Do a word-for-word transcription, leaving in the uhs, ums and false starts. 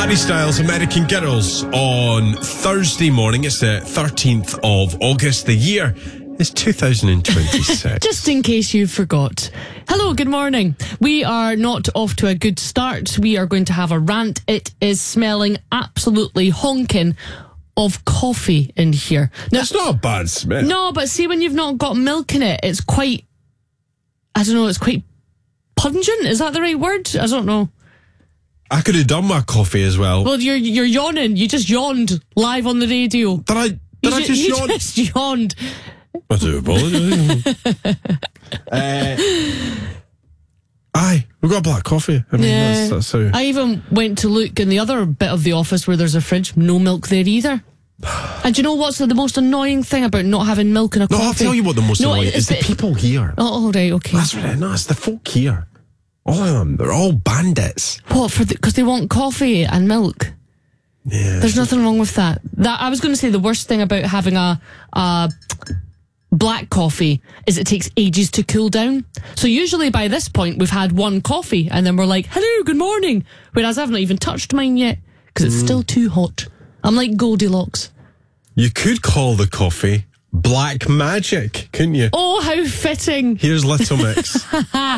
Harry Styles, American Girls, on Thursday morning. It's the thirteenth of August. The year is two thousand twenty-six. Just in case you forgot. Hello, good morning. We are not off to a good start. We are going to have a rant. It is smelling absolutely honking of coffee in here. Now, That's not a bad smell. no, but see, when you've not got milk in it, it's quite, I don't know, it's quite pungent. Is that the right word? I don't know. I could have done my coffee as well. Well, you're you're yawning. You just yawned live on the radio. Did I, did You I ju- just you yawn? just yawned. I do apologise. uh, aye, we've got black coffee. I mean, Yeah. that's, that's how... I even went to look in the other bit of the office where there's a fridge. No milk there either. And do you know what's the, the most annoying thing about not having milk in a No, coffee? I'll tell you what the most No, annoying it's is. The the- people here. Oh, all right, okay. That's right. No, it's the folk here. All of them. They're all bandits. What, for because they want coffee and milk? Yeah. There's nothing wrong with that. That I was going to say the worst thing about having a, a black coffee is it takes ages to cool down. So usually by this point we've had one coffee and then we're like, hello, good morning. Whereas I've not even touched mine yet because it's Mm. still too hot. I'm like Goldilocks. You could call the coffee Black Magic, couldn't you? Oh, how fitting. Here's Little Mix.